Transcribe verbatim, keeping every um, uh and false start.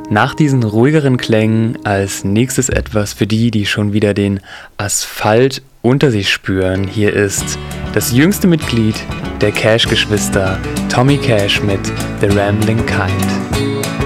Nach diesen ruhigeren Klängen als nächstes etwas für die, die schon wieder den Asphalt unter sich spüren. Hier ist das jüngste Mitglied der Cash-Geschwister, Tommy Cash mit The Rambling Kind.